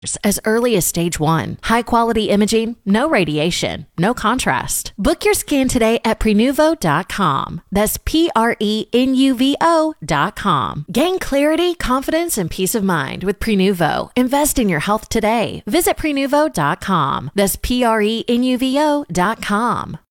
as early as stage 1. High-quality imaging, no radiation, no contrast. Book your scan today at Prenuvo.com. That's Prenuvo.com. Gain clarity, confidence, and peace of mind with Prenuvo. Invest in your health today. Visit Prenuvo.com. That's Prenuvo.com.